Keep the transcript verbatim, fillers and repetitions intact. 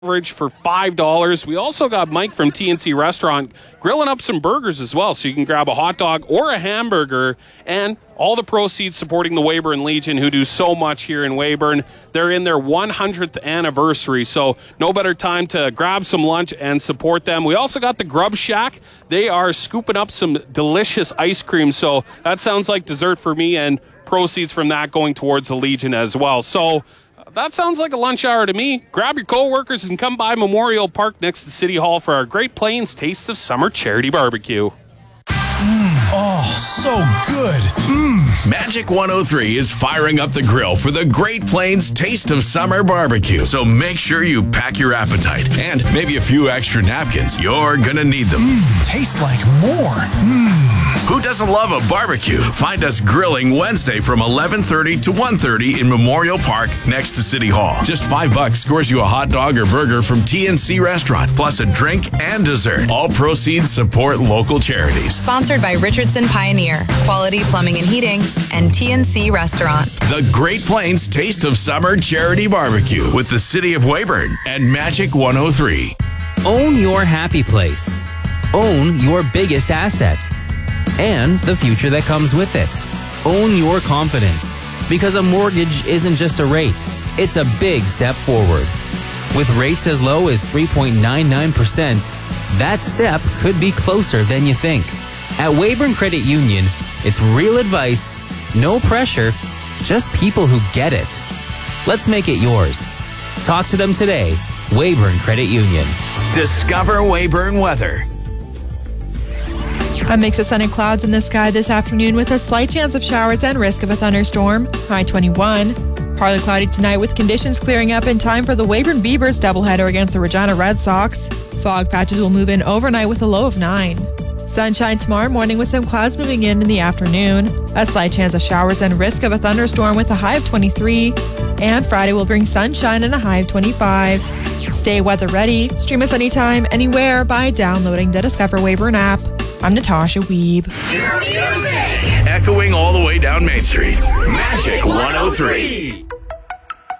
Average for five dollars. We also got Mike from T N C Restaurant grilling up some burgers as well, so you can grab a hot dog or a hamburger, and all the proceeds supporting the Weyburn Legion, who do so much here in Weyburn. They're in their one hundredth anniversary, so no better time to grab some lunch and support them. We also got the Grub Shack. They are scooping up some delicious ice cream, so that sounds like dessert for me, and proceeds from that going towards the Legion as well. So that sounds like a lunch hour to me. Grab your coworkers and come by Memorial Park next to City Hall for our Great Plains Taste of Summer Charity Barbecue. Mmm, oh, so good. Mmm. Magic one oh three is firing up the grill for the Great Plains Taste of Summer Barbecue. So make sure you pack your appetite and maybe a few extra napkins. You're gonna need them. Mmm, tastes like more. Mmm. Who doesn't love a barbecue? Find us grilling Wednesday from eleven thirty to one thirty in Memorial Park next to City Hall. Just five bucks scores you a hot dog or burger from T N C Restaurant, plus a drink and dessert. All proceeds support local charities. Sponsored by Richardson Pioneer, Quality Plumbing and Heating, and T N C Restaurant. The Great Plains Taste of Summer Charity Barbecue with the City of Weyburn and Magic one oh three. Own your happy place. Own your biggest asset. And the future that comes with it. Own your confidence. Because a mortgage isn't just a rate, it's a big step forward. With rates as low as three point nine nine percent, that step could be closer than you think. At Weyburn Credit Union, it's real advice, no pressure, just people who get it. Let's make it yours. Talk to them today. Weyburn Credit Union. Discover Weyburn weather. A mix of sun and clouds in the sky this afternoon with a slight chance of showers and risk of a thunderstorm. High twenty-one. Partly cloudy tonight with conditions clearing up in time for the Weyburn Beavers doubleheader against the Regina Red Sox. Fog patches will move in overnight with a low of nine. Sunshine tomorrow morning with some clouds moving in in the afternoon. A slight chance of showers and risk of a thunderstorm with a high of twenty-three. And Friday will bring sunshine and a high of twenty-five. Stay weather ready. Stream us anytime, anywhere by downloading the Discover Weyburn app. I'm Natasha Weeb. Echoing all the way down Main Street. Magic one oh three.